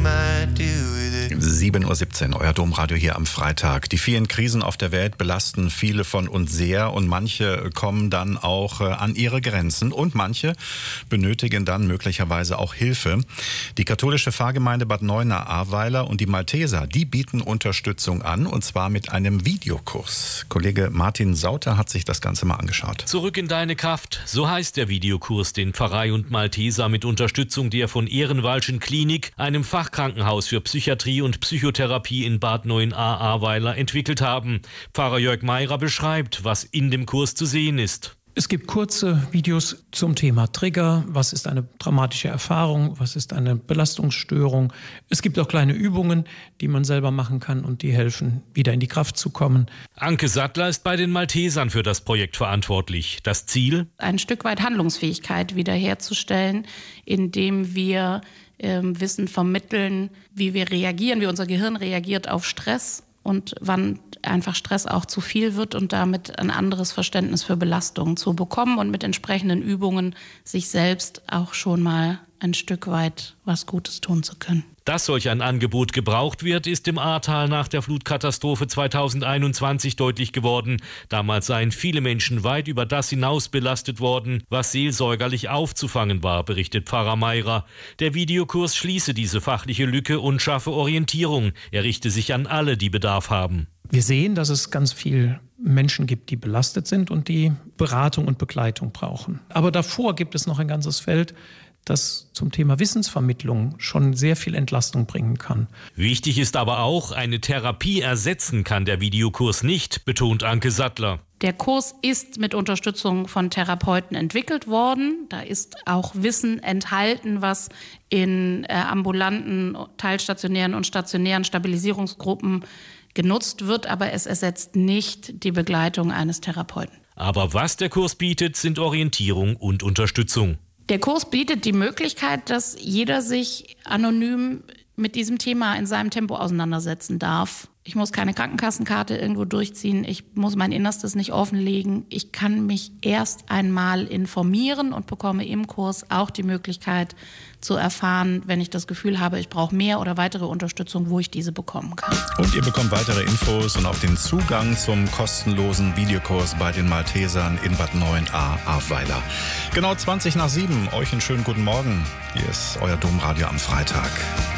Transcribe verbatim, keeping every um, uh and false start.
might do with it. sieben Uhr siebzehn, euer Domradio hier am Freitag. Die vielen Krisen auf der Welt belasten viele von uns sehr und manche kommen dann auch an ihre Grenzen und manche benötigen dann möglicherweise auch Hilfe. Die katholische Pfarrgemeinde Bad Neuenahr-Ahrweiler und die Malteser, die bieten Unterstützung an und zwar mit einem Videokurs. Kollege Martin Sauter hat sich das Ganze mal angeschaut. Zurück in deine Kraft, so heißt der Videokurs, den Pfarrei und Malteser mit Unterstützung der von Ehrenwalschen Klinik, einem Fachkrankenhaus für Psychiatrie und Psychotherapie in Bad Neuenahr-Ahrweiler, entwickelt haben. Pfarrer Jörg Meirer beschreibt, was in dem Kurs zu sehen ist. Es gibt kurze Videos zum Thema Trigger. Was ist eine traumatische Erfahrung? Was ist eine Belastungsstörung? Es gibt auch kleine Übungen, die man selber machen kann und die helfen, wieder in die Kraft zu kommen. Anke Sattler ist bei den Maltesern für das Projekt verantwortlich. Das Ziel? Ein Stück weit Handlungsfähigkeit wiederherzustellen, indem wir äh, Wissen vermitteln, wie wir reagieren, wie unser Gehirn reagiert auf Stress. Und wann einfach Stress auch zu viel wird und damit ein anderes Verständnis für Belastungen zu bekommen und mit entsprechenden Übungen sich selbst auch schon mal ein Stück weit was Gutes tun zu können. Dass solch ein Angebot gebraucht wird, ist im Ahrtal nach der Flutkatastrophe zweitausendeinundzwanzig deutlich geworden. Damals seien viele Menschen weit über das hinaus belastet worden, was seelsorgerlich aufzufangen war, berichtet Pfarrer Meirer. Der Videokurs schließe diese fachliche Lücke und schaffe Orientierung. Er richte sich an alle, die Bedarf haben. Wir sehen, dass es ganz viel Menschen gibt, die belastet sind und die Beratung und Begleitung brauchen. Aber davor gibt es noch ein ganzes Feld, das zum Thema Wissensvermittlung schon sehr viel Entlastung bringen kann. Wichtig ist aber auch, eine Therapie ersetzen kann der Videokurs nicht, betont Anke Sattler. Der Kurs ist mit Unterstützung von Therapeuten entwickelt worden. Da ist auch Wissen enthalten, was in äh, ambulanten, teilstationären und stationären Stabilisierungsgruppen genutzt wird, aber es ersetzt nicht die Begleitung eines Therapeuten. Aber was der Kurs bietet, sind Orientierung und Unterstützung. Der Kurs bietet die Möglichkeit, dass jeder sich anonym mit diesem Thema in seinem Tempo auseinandersetzen darf. Ich muss keine Krankenkassenkarte irgendwo durchziehen, ich muss mein Innerstes nicht offenlegen. Ich kann mich erst einmal informieren und bekomme im Kurs auch die Möglichkeit zu erfahren, wenn ich das Gefühl habe, ich brauche mehr oder weitere Unterstützung, wo ich diese bekommen kann. Und ihr bekommt weitere Infos und auch den Zugang zum kostenlosen Videokurs bei den Maltesern in Bad Neuenahr-Ahrweiler. Genau zwanzig nach sieben, euch einen schönen guten Morgen. Hier ist euer Domradio am Freitag.